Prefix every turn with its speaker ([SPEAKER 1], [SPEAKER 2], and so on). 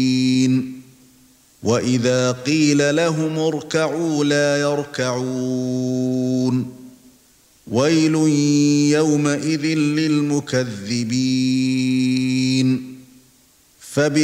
[SPEAKER 1] وَإِذَا قِيلَ لَهُمُ ارْكَعُوا لَا يَرْكَعُونَ وَيْلٌ يَوْمَئِذٍ لِّلْمُكَذِّبِينَ